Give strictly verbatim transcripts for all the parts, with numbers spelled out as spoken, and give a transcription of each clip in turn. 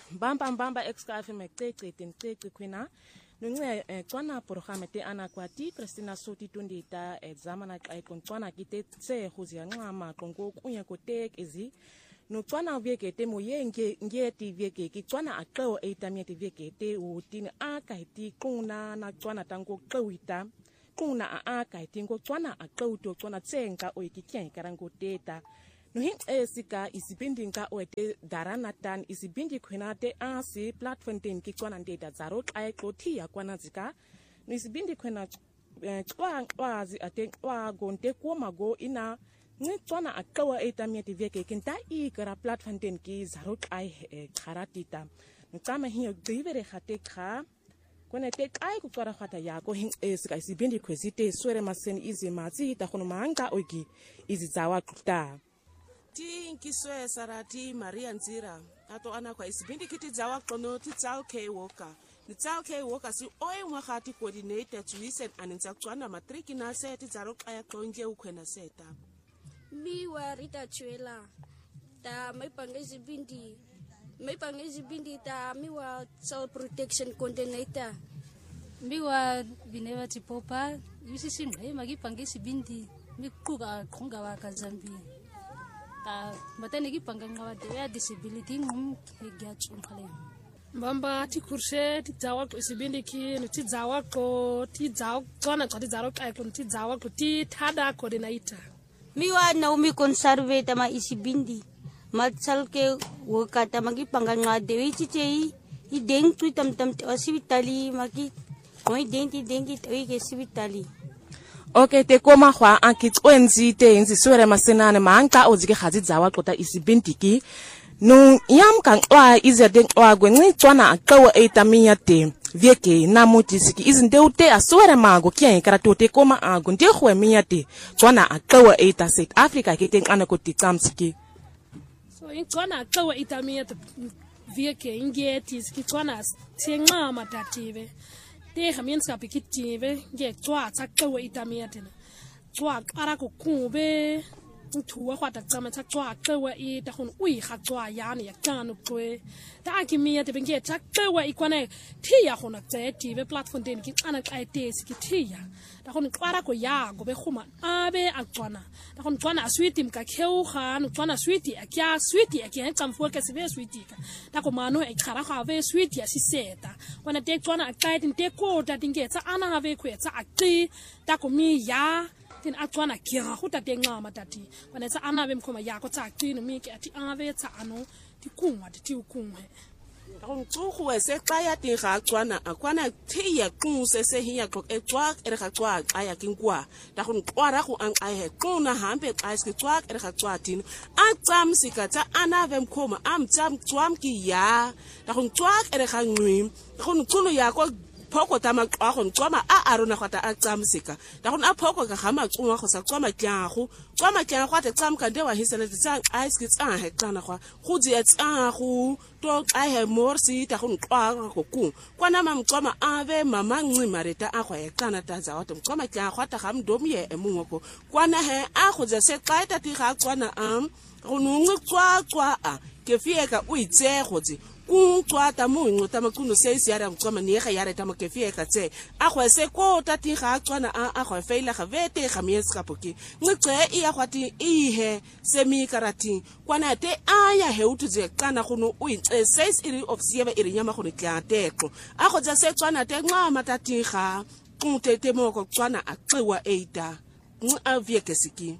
Bamba Bamba ex-cafe mecece tentece kwina. Nunge tswana programe te anakwati Christina Soti tundita examana kai kontswana kite tse huzia ngama kongo kunye kotek ezi. No tswana vieke te moye nge ngeti vieke ki tswana akeo eitamieti vieke te utini akaiti kuna na tswana tango kewita. Kuna a akaiti ngo tswana akeo to tswana tsenga oikikien karango teta. No hin esika isibindi nka oete daranatan isibindi kwinate asi platform ten kikwana ndeta zaro kai klotia kwana zika no isibindi kwena twa wazi ate wa gonte koma go ina ni tswana akawa etamieti vieke kinta I kara platform ten ki zaro kai karatita no tsama hiyo divere khate kha kone te kai kutswara khata yako hin esika isibindi kwezite swere maseni izi matsi ta khono manga ogi izi zawa kuta ti nkiswe sarati Maria Nzira ato ana kwa isibindi kiti zawa kono ti tsao ke woka ni tsao ke woka si oe mwakati coordinator tuisen aninza tswana matriki na seti zaro kaya konje ukwena seta mi warita chwela ta mai panga isibindi mai panga isibindi ta mi wa child protection coordinator mi wa bineva tipopa yusi simre magi panga isibindi mi kuga konga wa kazambi matani ki panganga wa de disability ngum hegia chumkhale Bamba ti kurse ti zawa ko isibindi ki no ti zawa ko ti zawa tsona tsati zaro kai ko ti zawa ko ti thada coordinator miwa Naomi conserve tama isibindi matsal ke wo kata magi panganga de wichi chei I deng tu tam tam hospitali magi koi denti dengi toi ke hospitali. Okay, te koma kwa ankit wenzi te nzi swere masenane maanka ozike khazi zawa kota isibintiki. No yam kan wa izia den wa gwenzi tswana akawa eitamia te vieke na mutisiki izinde ute aswere mago kien karato te koma ago nde khwe miate tswana akawa eita South Africa ke ten ana ko tsamsiki. So in tswana akawa eitamia te vieke ingeti ski tswana tsenga matative. Te hamienska pikitive nge tswa tsakawa itamia tena tswa ara ko kube tuwa kwata tsama tswa kawa I ta khon ui kha tswa yani ya kanu kwe ta akimia te nge tsakawa ikwane thia khona tsetive platform den ki ana qaitesi ki thia ta khon kwara ko ya go be khuma abe atswana ta khon tswana aswiti mka kheu khan tswana switi akya switi akya tsamfo ke sebe switi ka ta ko mano e khara kha ve switi asiseta wana te tswana akaiti te ko ta tingetsa ana have kwetsa aqi ta ko mi ya tin atswana kira go ta tenga matati wana tsa ana be mkhoma ya ko tsa aqi no mi ke ati ave tsa ano ti kungwa ti ukungwe Kung tsukhwe se kaya ti ga tswana akwana thia quse se hiya qok e tswak ere ga tswa aya kinkwa ta gon kwara go an aye qona hambe xa ske tswak ere ga tswatin a tsam sikatsa ana ve mkhoma am tsam tswam ki ya ta gon tswak ere ga ngwi gon tsulu ya ko phoko tama xa gon tswama a arona gata a tsam sika ta gon a phoko ka ga matsunga go sa tswama tyago tswama tyago ga tsam ka ndewa hisele tsa a ske tsa he tsana gwa go di tsa go to I have more seat a hun kwa ku kwana mamtsoma ave mama ngimareta a gwa ekana ta za wato mtsoma tla gwata ga mdomye emungoko kwana he a go ja se qaita ti ga tswana am go nungwe tswa tswa a ke fieka o itse gotse ku tswa ta mo ngota makuno se se ya mtsoma ne ga ya reta mo ke fieka tse a gwa se ko ta ti ga tswana a a gwa feila ga vete ga mies ka poke ngce e ya gwati e he semi karati kwana te aya he utse kana gono o itse says iri of siebe iri nyama go tla teko a go tsa se tswana te nga matati ga kutete mo go tswana a xiwa eita a vieke siki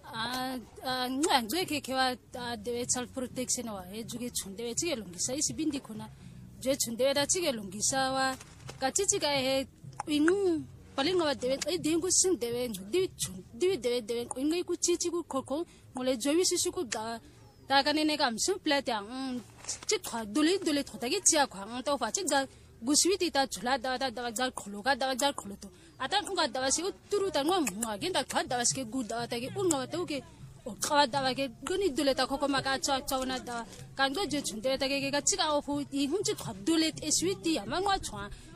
ah nga ngeke ke wa de child protection wa ejuke chunde tshike lungisa isibindi khona je chunde da tshike lungisa wa katsitsi ka he inu palinga wa de e dingu sing de di di de de ingai ku chichi ku khoko mole jowi sisu ku da da kanene kam simple ta chi kha duli duli thota gi chia khang to fa chi ga guswiti ta chula da da da ga kholo ga da ga kholo to ata nga da wasi turu ta ngwa ngwa gi da kha da wasi ke gu da ta ge unga ta ke o kha da wa ke guni dule ta khoko ma ka cha cha na da kan go je chunde ta ge ga chi ga o fu I hun chi kha dule te switi ya ma ngwa chwa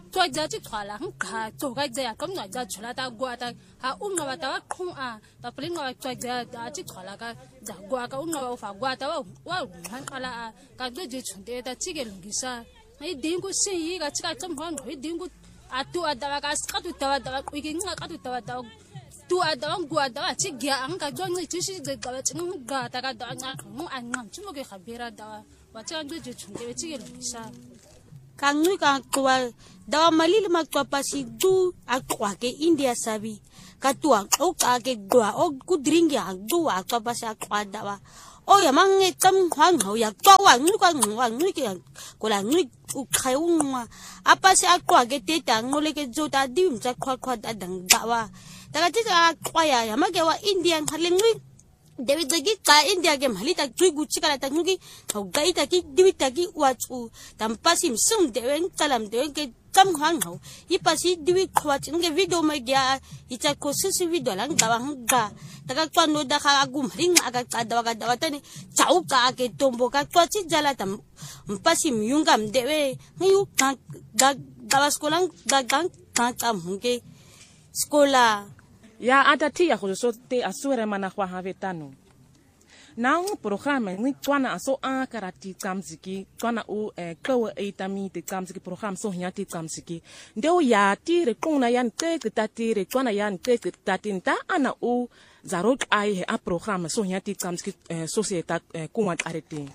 twa ja chi khwala hang kha to ga ja kam na ja chula ta gwa ta ha un nga ta wa khung a ta pling nga twa ja ta chi khwala ka ja gwa ka un nga fa gwa ta wa wa han khala a ka de je chunde ta chi ge lungisa ai dingu se yi ga chi ka cham hang hui dingu a tu a da ka ska tu ta da ku ki nga ka tu ta da tu a da gwa da chi gya ang ka jong chi chi de da chi nga ta ka da nga mu an ngam chi mo ge khabira da wa cha de je chunde chi ge lungisa kang nui kang tua dawa malil mak tua pasi du akwa ke India sabi katua o ka ke dua o ku dringi ang du akwa pasi akwa dawa o ya mang e tam hang ho ya tua wa nui kang wa nui ke ko la nui u khai un ma apa si akwa ke te ta ngole ke jo ta dim cha khwa khwa da dang dawa ta ka ti akwa ya ya ma ke wa Indian haling nui Dewi lagi ka India ke mali tak cui guci kala tak nuki kau gai taki dewi taki wacu tanpa simsung dewi kalam dewi ke kam hang hau ipasi dewi kuat nge video media ica khusus video lang dawang ga taka kwano da ka agum ring aga kadawa kadawa tani cau ka ke tombo ka kuaci jala tam mpasi myungam dewi ngayu ka ga dawa sekolah gagang ka kam ke sekolah ya ada tia ko so te asure mana kwa havetano nang programa ni twana aso a karati kamziki twana u ko eitami te kamziki program so nya te kamziki ndeo ya ti re kona yan te ta ti re twana yan te ta tinta ana u zarok ai a program so nya te kamziki societa kuma arete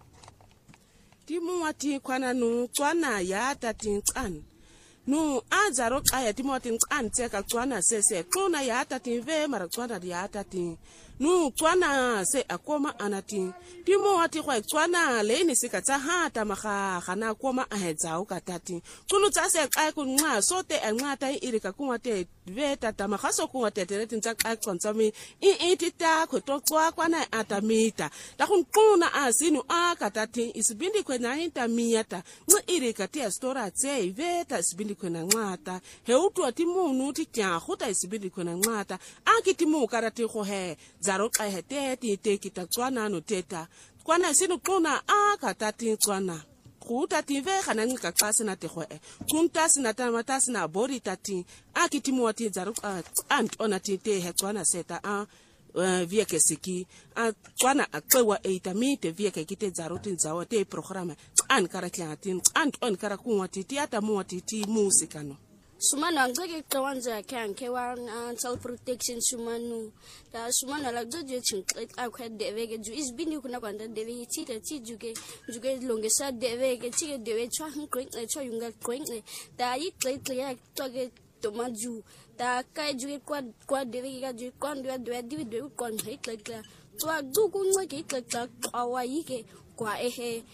ti mu wati kwana nu twana ya ta tinkan nu azaro kaya timotin an tseka tswana sese kuna ya tatin ve mara tswana ya tatin nu tswana se akoma anatin timo ati kwa tswana le ni sika tsa hata maka khana koma ahetsa u katatin kulu tsa se kai kun nga sote nga ta irika kuma te ve tata maka so kuma te teretin tsa kai konsami i itita ko to kwa kwana atamita ta kun kuna asinu akatatin isibindi kwena intamiyata nga irika te stora tse ve ta isibindi kwena ngata he utu ati munu ti tya khota isibindi kwena ngata akiti mu karate kho he zaro kai he te ti te kita tswana no teta kwana sinu kuna akatati tswana kuta ti ve kana ngika klasi na te kho e kunta sina ta mata sina body tati akiti mu ati zaro ant onati te he tswana seta a via ke siki a tswana akwa eitamite via ke kite zaro tin zawo te programa an karatla tin ant on karakunwa titi ata mu titi musika no sumano angeke kawanza kanke wa self protection sumano ta sumano la doje chin akwa devege ju isbini kuna kwanda devege tita ti juge juge longesa devege tige dewe chwa hnkring chwa yunga kring ta yi klei klei toge tomaju ta kai juge kwa kwa devege ga ju kwa ndo dewe divi dewe kwa hei klei klei twa dugu ngeke klei klei awa yike kwa ehe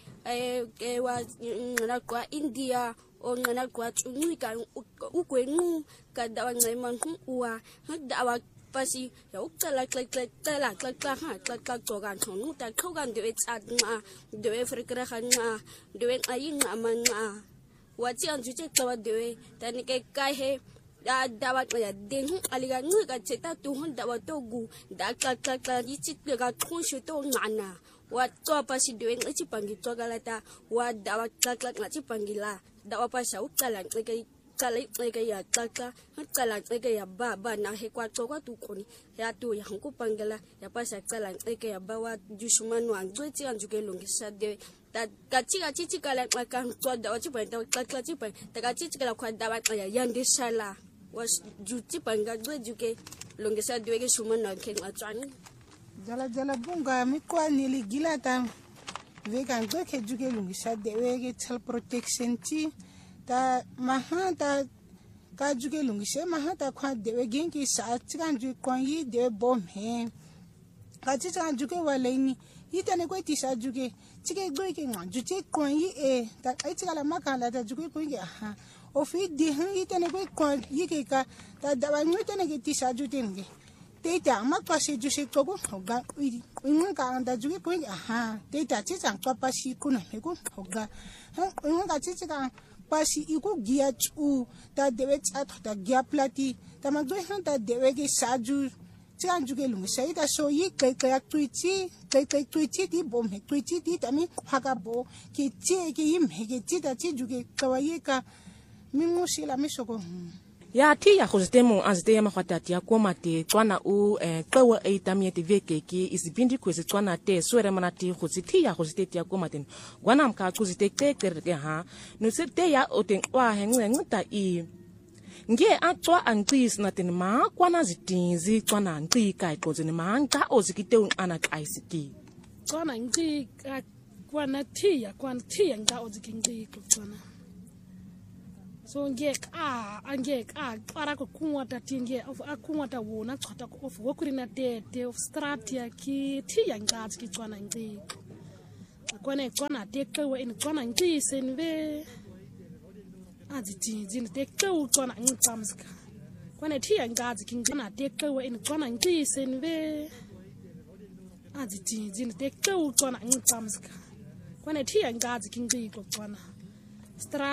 eh wa na kwa India o ngana kwa tsunui ka ukwengu ka dawa ngai man hu uwa dawa pasi ya ukala klak klak tala klak klak ha klak klak to gan thonu ta khau gan de chat nga de frikra khan nga de ayi nga man nga wa chi an ju che tawa de ta ni ke kai he da dawa ya den hu aliga ngu ka cheta tu hun dawa to gu da klak klak klak yi chi ga thon shu to ngana wa to pasi de ngai chi pangi to galata wa dawa klak klak nga chi pangila dawa pa sa ukala ngai kala ngai ya kaka kala ngai ya ba ba na he kwa to kwa tu koni ya tu ya hanku pangala ya pa sa kala ngai ya ba wa jusumanu an tweti an juke longisa de ta kachi kachi chi kala ka to dawa chi pa dawa kala chi pa ta kachi chi kala kwa dawa ya yande sala was juti panga dwe juke longisa de ke sumanu ke ngachani jala jala bunga mi kwa nili gilata vegan dwe ke juke longisa de we self protection ti ta mahata ka juke lungise mahata kwa dewe genki sa tikan ju konyi de bom he ka tikan juke walaini yitane ko tisa juke tike gbe ke ngan ju te konyi e ta ai tikala makala ta juke konyi ha o fi di han yitane ko kon yike ka ta dawa nyutane ke tisa jute nge teta makwa se ju se ko hoga inga ka anda juke konyi ha teta tikan kwa pasi kuna me ko hoga ha inga ka tikan pasi iku gia chu ta dewe chat ta gia plati ta magwe han ta dewe ke saju chan ju ke lung sai ta so yi kai kai tuichi kai kai tuichi ti bom he tuichi ti ta mi phaga bo ke che ke yim he ke chi ta chi ju ke kawaye ka mingushila mishoko ya thi ya go zitemo azite ya magwatati ya koma te tswana u eh qewe e tamie te vekeki izibindi kwese tswana te swere manati go zithi ya go zite ya koma ten kwana mka ku zite te ke ha no sete ya o ten kwa hengwe ngta i nge atwa angcis na ten ma kwana zitinzi tswana ngci kai qoze ne ma nka o zikite un ana kaisiki tswana ngci kwana thi ya kwana thi ya nka o zikinci tswana so ngek a angek a para ko kunwata tinge of akunwata wona chota ko of wokurina tete of stratia ki thi yangazi ki tswana ngi akwana tswana tekewe in tswana ngi senve aziti zin tekewe tswana ngi tsamska kwana thi yangazi ki tswana tekewe in tswana ngi senve aziti zin tekewe tswana ngi tsamska kwana thi yangazi ki ngi ko tswana